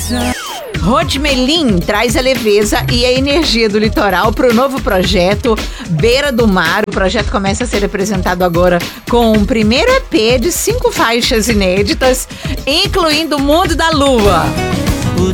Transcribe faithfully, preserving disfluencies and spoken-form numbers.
Rodmelin traz a leveza e a energia do litoral para o novo projeto Beira do Mar. O projeto começa a ser apresentado agora com um primeiro E P de cinco faixas inéditas, incluindo o Mundo da Lua.